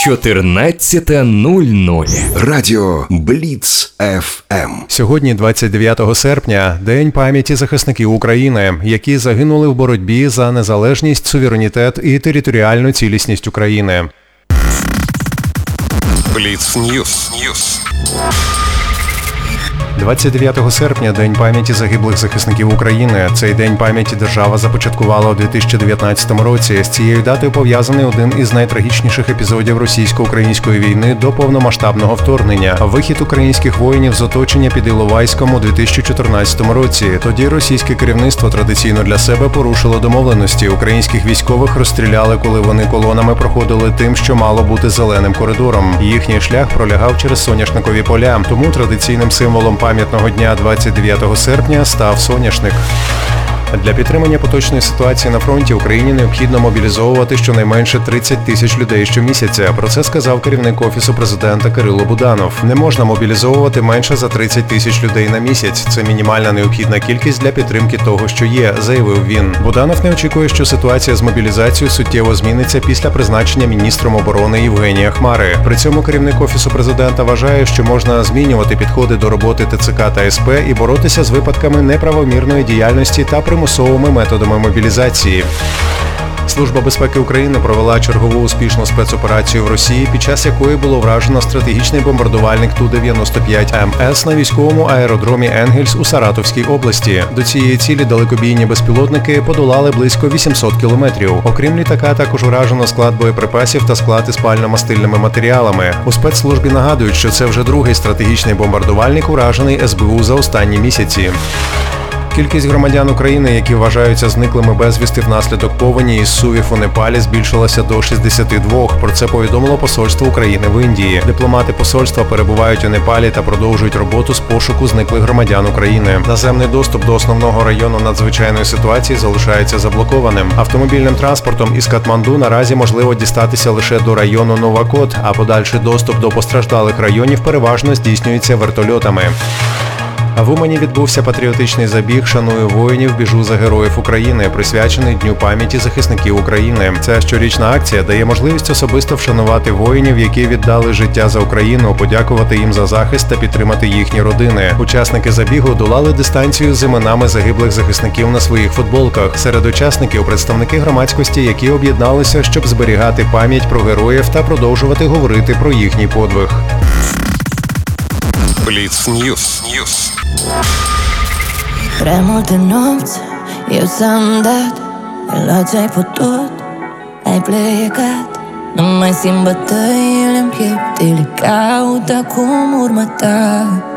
14:00. Радіо Бліц ФМ. Сьогодні, 29 серпня, День пам'яті захисників України, які загинули в боротьбі за незалежність, суверенітет і територіальну цілісність України. Бліц Ньюс. 29 серпня – День пам'яті загиблих захисників України. Цей День пам'яті держава започаткувала у 2019 році. З цією датою пов'язаний один із найтрагічніших епізодів російсько-української війни до повномасштабного вторгнення – вихід українських воїнів з оточення під Іловайськом у 2014 році. Тоді російське керівництво традиційно для себе порушило домовленості. Українських військових розстріляли, коли вони колонами проходили тим, що мало бути зеленим коридором. Їхній шлях пролягав через соняшникові поля. Тому традиційним символом пам'ятного дня 29 серпня став соняшник. Для підтримання поточної ситуації на фронті Україні необхідно мобілізовувати щонайменше 30 тисяч людей щомісяця. Про це сказав керівник Офісу президента Кирило Буданов. Не можна мобілізовувати менше за 30 тисяч людей на місяць. Це мінімальна необхідна кількість для підтримки того, що є, заявив він. Буданов не очікує, що ситуація з мобілізацією суттєво зміниться після призначення міністром оборони Євгенія Хмари. При цьому керівник Офісу президента вважає, що можна змінювати підходи до роботи ТЦК та СП і боротися з випадками неправомірної діяльності та примусовими методами мобілізації. Служба безпеки України провела чергову успішну спецоперацію в Росії, під час якої було вражено стратегічний бомбардувальник Ту-95МС на військовому аеродромі Енгельс у Саратовській області. До цієї цілі далекобійні безпілотники подолали близько 800 кілометрів. Окрім літака, також вражено склад боєприпасів та склад із пально-мастильними матеріалами. У спецслужбі нагадують, що це вже другий стратегічний бомбардувальник, уражений СБУ за останні місяці. Кількість громадян України, які вважаються зниклими безвісти внаслідок повені із Сувів у Непалі, збільшилася до 62. Про це повідомило посольство України в Індії. Дипломати посольства перебувають у Непалі та продовжують роботу з пошуку зниклих громадян України. Наземний доступ до основного району надзвичайної ситуації залишається заблокованим. Автомобільним транспортом із Катманду наразі можливо дістатися лише до району Новакот, а подальший доступ до постраждалих районів переважно здійснюється вертольотами. В Умані відбувся патріотичний забіг «Шаную воїнів, біжу за героїв України», присвячений Дню пам'яті захисників України. Ця щорічна акція дає можливість особисто вшанувати воїнів, які віддали життя за Україну, подякувати їм за захист та підтримати їхні родини. Учасники забігу долали дистанцію з іменами загиблих захисників на своїх футболках. Серед учасників – представники громадськості, які об'єдналися, щоб зберігати пам'ять про героїв та продовжувати говорити про їхній подвиг. Бліц Ньюс. Prea multe nopți eu ți-am dat, la ți-ai putut, ai plecat. Nu mai simt bătăile în piept, te le caut acum urmă ta.